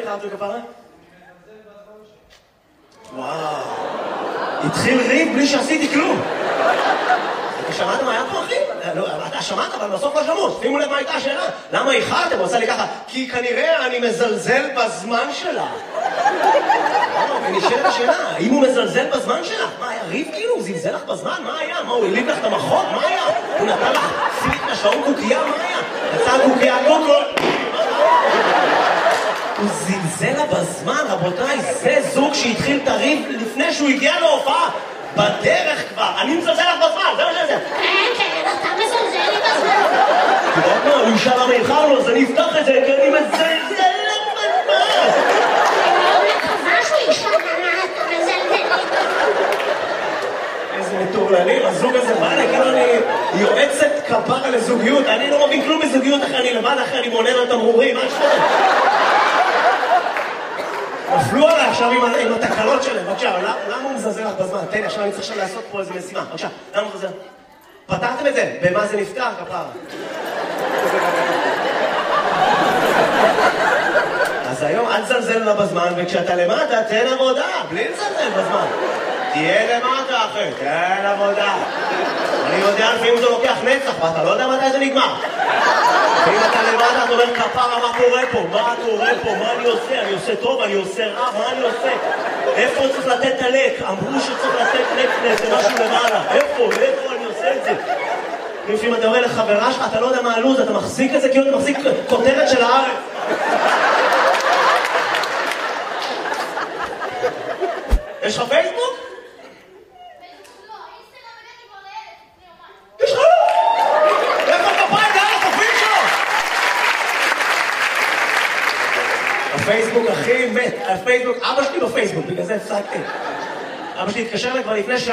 ארצו כפרה? וואו. התחיל ריב בלי שעשיתי כלום. אתה שמעת מה היה פה, אחי? אתה שמעת, אבל בסוף לא שמעו. שימו לב מה הייתה השאלה. למה איחרתם? הוא עושה לי ככה, כי כנראה אני מזלזל בזמן שלה. ונשאלת השאלה, האם הוא מזלזל בזמן שלך? מה, היה ריב כאילו? הוא זלזל לך בזמן? מה היה? מה, הוא הליב לך את המחות? מה היה? הוא נתן לך פליק לשעון קוקייה? מה היה? יצא קוקייה קוקו. הוא זלזל לה בזמן, רבותיי, זה זוג שהתחיל את הריב לפני שהוא הגיע להופעה. בדרך כבר, אני מזלזל לך בזמן, זה מה שזה. כן, אתה מזלזל לי בזמן. אתה יודעת מה, הוא אישה למה איחרנו, אז אני אפתח את זה, כי אני מזלזל לך בזמן. אני מאוד מקווה שהוא אישה למה אתה מזלזל לי בזמן. איזה מטורללים, הזוג הזה בא לי, כאילו אני יועצת כפרה לזוגיות, אני לא מבין כלום בזוגיות, אחרי אני לבד, אחרי אני מונן על תמרורים, מה שחודם? נפלו עליי עכשיו עם התקלות שלהם, בבקשה, למה הוא מזלזל לך בזמן? תן לי, עכשיו אני צריך עכשיו לעשות פה איזה משימה, בבקשה, למה הוא מזלזל? פתרתם את זה? במה זה נפתר, כפרה? אז היום אל תזלזל לה בזמן, וכשאתה למטה, תן עבודה, בלי לזלזל בזמן. תהיה למטה, אחי, תן עבודה. אני יודע לפעמים זה לוקח נצח, ואתה לא יודע מתי זה נגמר. ואם אתה למטה, אתה אומר, כפרה, מה קורה פה? מה קורה פה? מה אני עושה? אני עושה טוב, אני עושה רע, מה אני עושה? איפה צריך לתת את הלק? אמרו שצריך לתת לק משהו למעלה. איפה אני עושה את זה? לפעמים אתה אומר לחברה שלך, אתה לא יודע מה הלוז, אתה מחזיק את זה כאילו אתה מחזיק כותרת של הארץ. יש לך פייסבוק? יש לך? איפה כפיים? לאן החופים שלו? הפייסבוק הכי מת, הפייסבוק, אבא שלי בפייסבוק, בגלל זה הפסקתי. אבא שלי התקשר לי כבר לפני